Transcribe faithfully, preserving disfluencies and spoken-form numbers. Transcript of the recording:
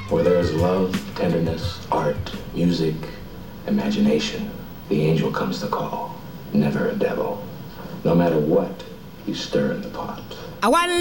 Where there is love, tenderness, art, music, imagination, the angel comes to call, never a devil. No matter what you stir in the pot. I want